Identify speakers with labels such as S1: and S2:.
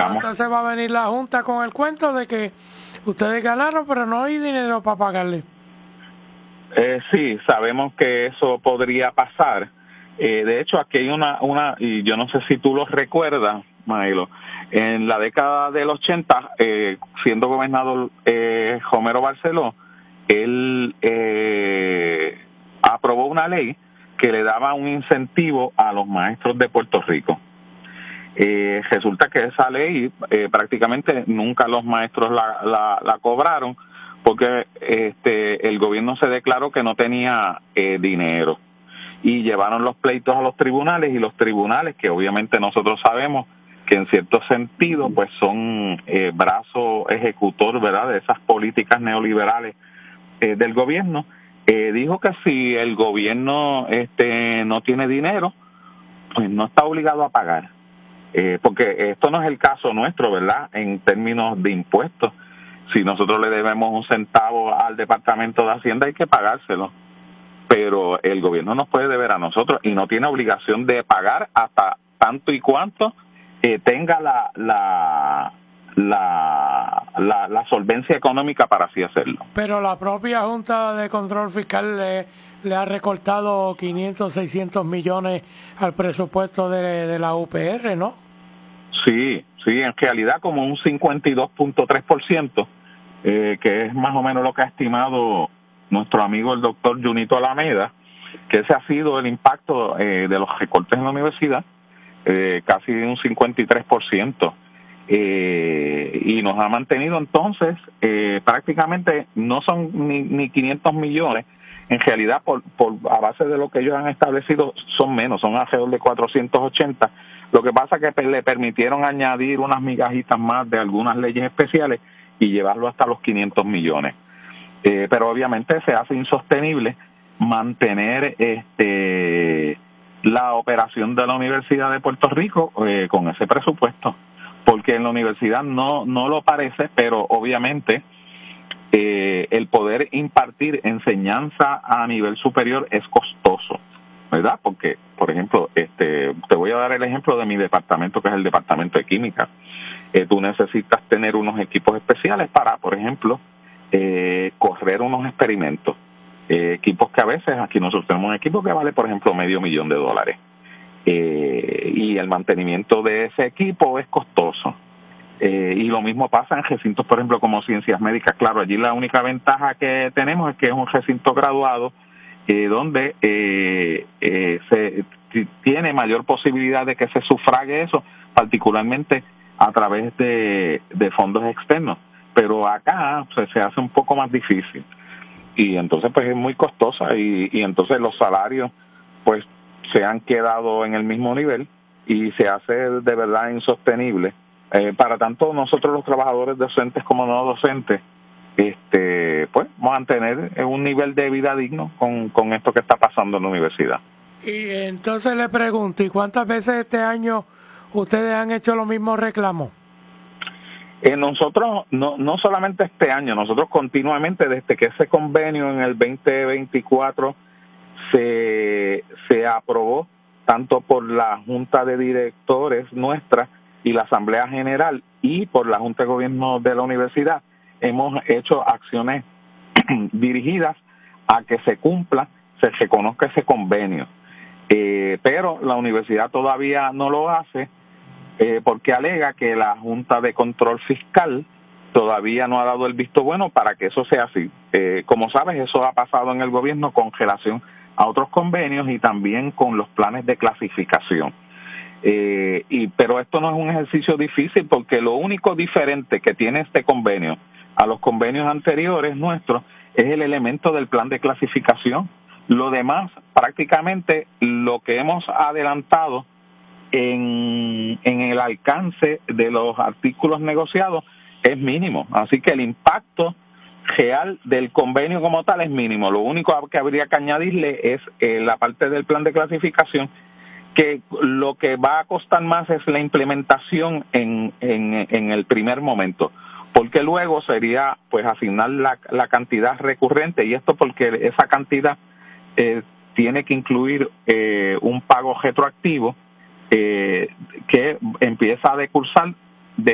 S1: estamos...
S2: Entonces va a venir la Junta con el cuento de que ustedes ganaron, pero no hay dinero para pagarle.
S1: Sí, sabemos que eso podría pasar. De hecho, aquí hay una, y yo no sé si tú lo recuerdas, Maelo, en la década del 80, siendo gobernador Romero Barceló, él aprobó una ley que le daba un incentivo a los maestros de Puerto Rico. Resulta que esa ley prácticamente nunca los maestros la cobraron porque el gobierno se declaró que no tenía dinero y llevaron los pleitos a los tribunales, y los tribunales, que obviamente nosotros sabemos que en cierto sentido pues son brazo ejecutor, ¿verdad?, de esas políticas neoliberales del gobierno, dijo que si el gobierno no tiene dinero, pues no está obligado a pagar. Porque esto no es el caso nuestro, ¿verdad?, en términos de impuestos. Si nosotros le debemos un centavo al Departamento de Hacienda, hay que pagárselo. Pero el gobierno nos puede deber a nosotros y no tiene obligación de pagar hasta tanto y cuanto tenga la solvencia económica para así hacerlo.
S2: Pero la propia Junta de Control Fiscal le ha recortado 500, 600 millones al presupuesto de la UPR, ¿no?
S1: Sí, en realidad como un 52.3%, que es más o menos lo que ha estimado nuestro amigo el doctor Junito Alameda, que ese ha sido el impacto de los recortes en la universidad, casi un 53%, y nos ha mantenido entonces prácticamente no son ni 500 millones, en realidad a base de lo que ellos han establecido son menos, son alrededor de 480. Lo que pasa es que le permitieron añadir unas migajitas más de algunas leyes especiales y llevarlo hasta los 500 millones. Pero obviamente se hace insostenible mantener la operación de la Universidad de Puerto Rico con ese presupuesto, porque en la universidad no lo parece, pero obviamente el poder impartir enseñanza a nivel superior es costoso, ¿verdad? Porque, por ejemplo, te voy a dar el ejemplo de mi departamento, que es el departamento de química. Tú necesitas tener unos equipos especiales para, por ejemplo, correr unos experimentos. Equipos que a veces, aquí nosotros tenemos un equipo que vale, por ejemplo, $500,000. Y el mantenimiento de ese equipo es costoso. Y lo mismo pasa en recintos, por ejemplo, como ciencias médicas. Claro, allí la única ventaja que tenemos es que es un recinto graduado donde se tiene mayor posibilidad de que se sufrague eso, particularmente a través de fondos externos. Pero acá se hace un poco más difícil y entonces pues es muy costosa y entonces los salarios pues se han quedado en el mismo nivel y se hace de verdad insostenible para tanto nosotros los trabajadores docentes como no docentes, pues mantener un nivel de vida digno con esto que está pasando en la universidad.
S2: Y entonces le pregunto, ¿y cuántas veces este año ustedes han hecho los mismos reclamos?
S1: Nosotros, no solamente este año, nosotros continuamente, desde que ese convenio en el 2024 se aprobó tanto por la Junta de Directores nuestra y la Asamblea General y por la Junta de Gobierno de la Universidad, hemos hecho acciones dirigidas a que se cumpla, se reconozca ese convenio. Pero la universidad todavía no lo hace porque alega que la Junta de Control Fiscal todavía no ha dado el visto bueno para que eso sea así. Como sabes, eso ha pasado en el gobierno con relación a otros convenios y también con los planes de clasificación. Pero esto no es un ejercicio difícil porque lo único diferente que tiene este convenio a los convenios anteriores nuestros es el elemento del plan de clasificación. Lo demás, prácticamente lo que hemos adelantado en el alcance de los artículos negociados es mínimo, así que el impacto real del convenio como tal es mínimo. Lo único que habría que añadirle es la parte del plan de clasificación, que lo que va a costar más es la implementación en el primer momento, porque luego sería pues asignar la cantidad recurrente, y esto porque esa cantidad tiene que incluir un pago retroactivo que empieza a decursar